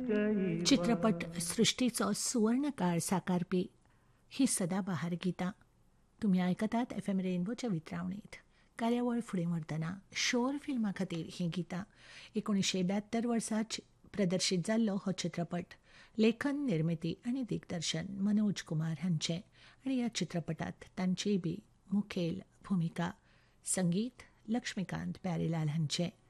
चित्रपट सृष्टीचो सुवर्ण काळ साकारपी ही सदाबहार गितां तुम्ही ऐकतात FM रेनबोच्या वितरावणीत. कार्यावळ फुडें व्हरतना शोर फिल्मा खातीर ही गितां 1972 वर्सा प्रदर्शीत जाल्लो हो चित्रपट लेखन, निर्मिती आनी दिग्दर्शन मनोज कुमार हांचें आनी ह्या चित्रपटांत तांची बी मुखेल भुमिका. संगीत लक्ष्मीकांत प्यारेलाल हांचें.